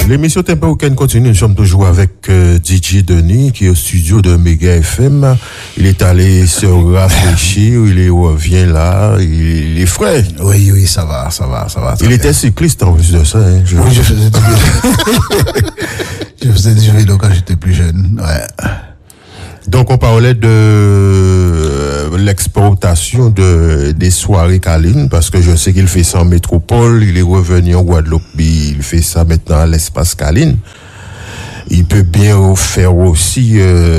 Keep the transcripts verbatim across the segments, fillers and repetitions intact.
L'émission Tempo Weekend continue. Nous sommes toujours avec euh, D J Denis qui est au studio de Mega F M. Il est allé se rafraîchir, il est, revient là, il, il est frais. Oui, oui, ça va, ça va, ça va. Il était cycliste en plus de ça. Hein, je... Oui, je faisais du vélo. je faisais du vélo quand j'étais plus jeune. Ouais. Donc on parlait de l'exportation de des soirées câlines parce que je sais qu'il fait ça en métropole, il est revenu en Guadeloupe, il fait ça maintenant à l'espace câline. Il peut bien faire aussi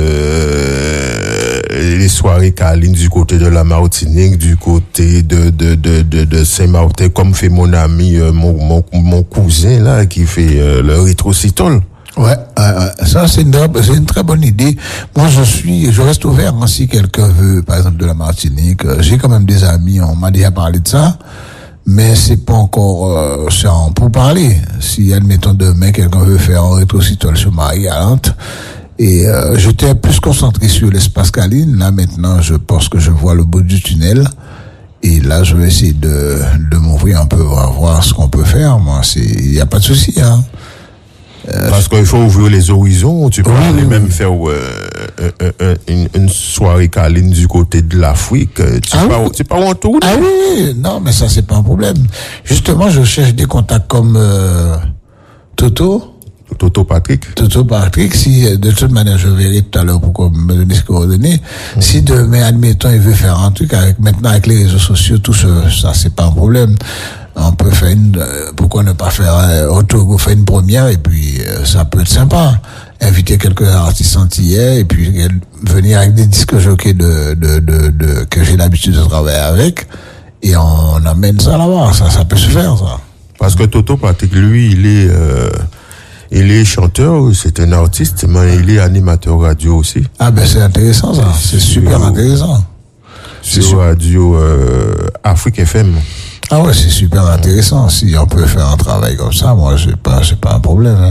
euh, les soirées câlines du côté de la Martinique, du côté de de de de, de Saint-Martin, comme fait mon ami euh, mon, mon mon cousin là qui fait euh, le rétrocitol. Ouais, euh, ça c'est une, c'est une très bonne idée. Moi je suis, je reste ouvert hein, si quelqu'un veut, par exemple de la Martinique. Euh, j'ai quand même des amis, on m'a déjà parlé de ça, mais c'est pas encore, euh, c'est en pour parler. Si admettons demain quelqu'un veut faire un rétrocitol sur Marie-Galante, et euh, j'étais plus concentré sur l'espace câline. Là maintenant, je pense que je vois le bout du tunnel. Et là, je vais essayer de de m'ouvrir un peu, voir, voir ce qu'on peut faire. Moi, c'est, il y a pas de souci, hein. Parce qu'il faut ouvrir les horizons, tu peux oui, aller oui, même oui. faire euh, euh, une, une soirée câline du côté de l'Afrique. Tu ah pars oui. tu pars en tour. Ah oui, non, mais ça c'est pas un problème. Justement, je cherche des contacts comme euh, Toto. Toto Patrick. Toto Patrick, si de toute manière je verrai tout à l'heure pourquoi me donner ce coordonnées. Mmh. Si demain, admettons, il veut faire un truc avec maintenant avec les réseaux sociaux, tout ça, ça c'est pas un problème. On peut faire une, pourquoi ne pas faire un autour, faire une première et puis euh, ça peut être sympa. Inviter quelques artistes antillais et puis venir avec des disques jockeys de, de, de, de, que j'ai l'habitude de travailler avec et on amène ça là-bas. Ça, ça peut se faire, ça. Parce que Toto Patrick, lui, il est, euh, il est chanteur, c'est un artiste, mais il est animateur radio aussi. Ah ben c'est intéressant ça, c'est, c'est super sur, intéressant. Sur c'est radio euh, Afrique F M. Ah ouais, c'est super intéressant. Si on peut faire un travail comme ça, moi, c'est pas, c'est pas un problème. Hein.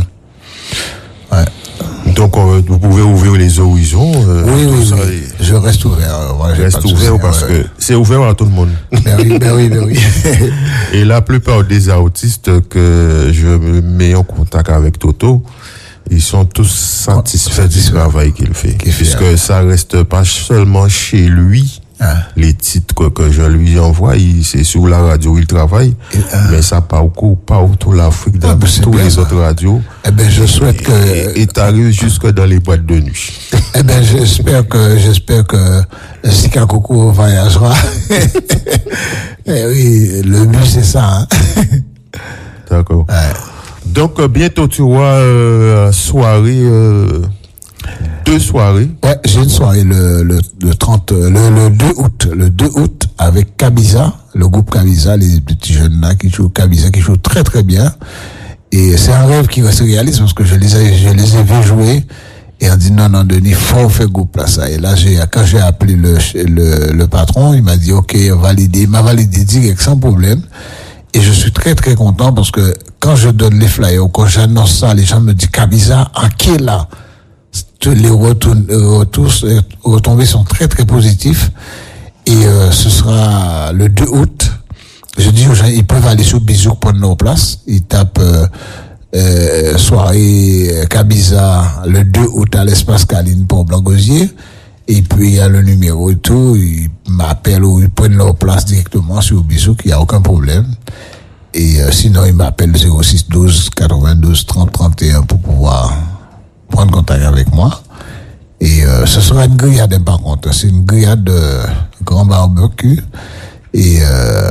Ouais. Donc, euh, vous pouvez ouvrir les horizons. Euh, oui, oui, ça, oui. Et... Je reste ouvert. Moi, je reste ouvert souci, parce ouais. que c'est ouvert à tout le monde. Ben oui, ben oui, ben oui. Et la plupart des artistes que je me mets en contact avec Toto, ils sont tous satisfaits ouais, du travail qu'il fait. Qu'il puisque fait, hein. Ça reste pas seulement chez lui. Ah. Les titres que, que je lui envoie, il, c'est sur la radio où il travaille, et, ah. mais ça parcourt partout l'Afrique, dans ah, ben tous les ça. Autres radios. Eh ben, je souhaite et, que... Et t'arrives jusque dans les boîtes de nuit. Eh ben, j'espère que, j'espère que Sika Coco voyagera. Eh oui, le but c'est ça, hein. D'accord. Ouais. Donc, bientôt tu vois, euh, soirée, euh, deux soirées. Ouais, j'ai une soirée le, le, le trente, le, le deux août, le deux août avec Kabiza, le groupe Kabiza, les petits jeunes là qui jouent Kabiza, qui jouent très très bien. Et c'est un rêve qui va se réaliser parce que je les ai, je les ai vus jouer et on dit non, non, Denis, faut faire groupe là, ça. Et là, j'ai, quand j'ai appelé le, le, le patron, il m'a dit, OK, validé, il m'a validé direct sans problème. Et je suis très très content parce que quand je donne les flyers, quand j'annonce ça, les gens me disent Kabiza, en qui est là? Les retours, retours, retombées sont très très positifs et euh, ce sera le deux août. Je dis aux gens, ils peuvent aller sur Bizouk prendre leur place. Ils tapent euh, euh, soirée Kabiza le deux août à l'espace Caline pour Blanc-Gosier. Et puis il y a le numéro et tout. Ils m'appellent ou ils prennent leur place directement sur Bizouk. Il n'y a aucun problème. Et euh, sinon ils m'appellent zéro six douze quatre-vingt-douze trente trente et un pour pouvoir prendre contact avec moi. Et euh, ce sera une grillade par contre. C'est une grillade de grand barbecue. Et, euh,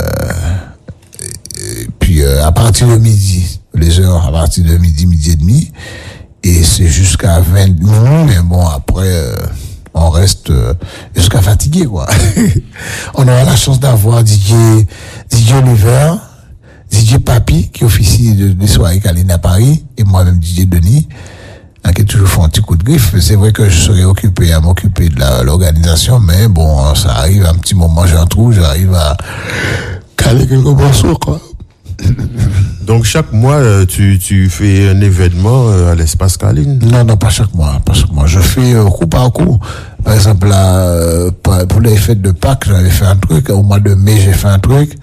et puis euh, à partir de midi, les heures à partir de midi, midi et demi. Et c'est jusqu'à vingt minutes. Mais bon, après, euh, on reste euh, jusqu'à fatigué, quoi. On aura la chance d'avoir D J, D J Oliver, D J Papi, qui officie de, des soirées Caline à Paris, et moi-même D J Denis, qui toujours fait un petit coup de griffe. C'est vrai que je serais occupé à m'occuper de la, l'organisation, mais bon, ça arrive à un petit moment, j'ai un trou, j'arrive à caler quelques morceaux, quoi. Donc, chaque mois, tu, tu fais un événement à l'espace Caline? Non, non, pas chaque mois, pas chaque mois. Je fais euh, coup par coup. Par exemple, là, euh, pour les fêtes de Pâques, j'avais fait un truc. Au mois de mai, j'ai fait un truc.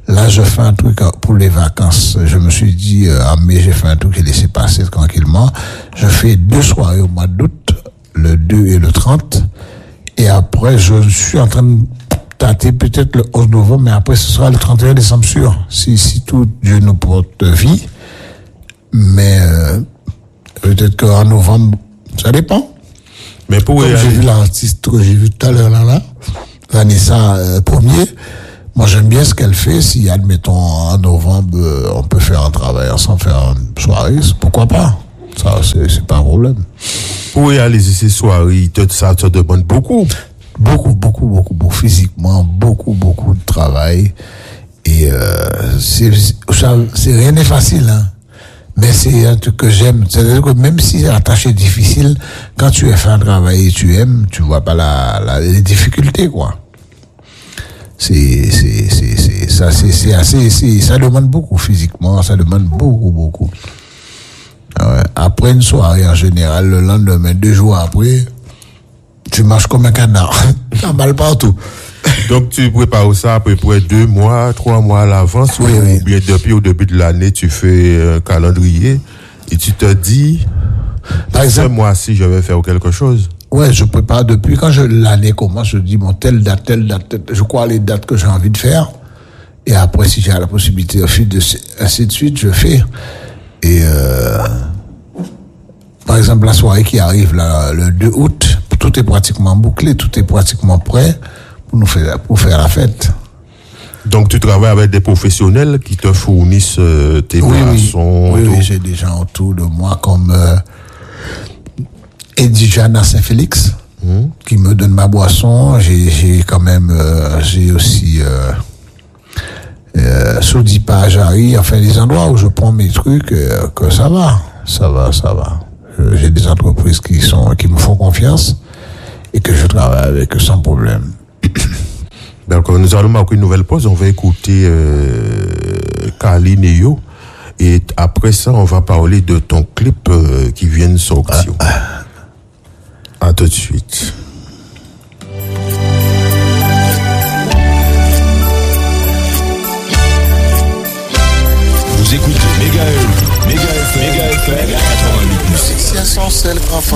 Là, je fais un truc pour les vacances. Je me suis dit, euh, en mai, j'ai fait un truc et laissé passer tranquillement. Je fais deux soirées au mois d'août, le deux et le trente. Et après, je suis en train de tâter peut-être le onze novembre, mais après, ce sera le trente et un décembre sûr. Si, si tout Dieu nous porte vie. Mais, euh, peut-être qu'en novembre, ça dépend. Mais pour Comme j'ai vu l'artiste que j'ai vu tout à l'heure là, là, Vanessa euh, Premier, moi j'aime bien ce qu'elle fait. Si, admettons, en novembre, euh, on peut faire un travail ensemble, faire une soirée, pourquoi pas? Ça, c'est, c'est pas un problème. Pour réaliser ces soirées, ça te demande beaucoup. Beaucoup, beaucoup, beaucoup, beaucoup, physiquement, beaucoup, beaucoup de travail. Et euh, c'est, ça, c'est rien n'est facile, hein. Mais c'est un truc que j'aime. C'est-à-dire que même si la tâche est difficile, quand tu es fait un travail et tu aimes, tu vois pas la, la les difficultés, quoi. C'est, c'est, c'est, c'est, ça, c'est, c'est assez, c'est, ça demande beaucoup physiquement, ça demande beaucoup, beaucoup. Ouais. Après une soirée, en général, le lendemain, deux jours après, tu marches comme un canard. T'as mal partout. Donc, tu prépares ça à peu près deux mois, trois mois à l'avance, oui, ou oui. bien depuis au début de l'année, tu fais un calendrier et tu te dis, par exemple, ce mois-ci, je vais faire quelque chose. Ouais, je prépare depuis quand je, l'année commence, je dis, bon, telle date, telle date, telle, je crois les dates que j'ai envie de faire. Et après, si j'ai la possibilité, de, ainsi de suite, je fais. Et, euh, par exemple, la soirée qui arrive, là, le deux août, tout est pratiquement bouclé, tout est pratiquement prêt. Pour nous faire, pour faire la fête. Donc, tu travailles avec des professionnels qui te fournissent euh, tes oui, boissons. Oui, oui, oui, j'ai des gens autour de moi comme euh, Eddie Jana Saint-Félix, mmh. qui me donne ma boisson. J'ai, j'ai quand même, euh, j'ai aussi euh, euh, Sodipa Jari, enfin des endroits où je prends mes trucs, euh, que ça va, ça va, ça va. J'ai des entreprises qui sont, qui me font confiance et que je travaille avec sans problème. D'accord, nous allons marquer une nouvelle pause. On va écouter euh, Kali Neo. Et après ça, on va parler de ton clip euh, qui vient de sortir. Ah, ah. À tout de suite. Vous écoutez Méga F M, Méga F M, Méga F M, quatre-vingt-huit.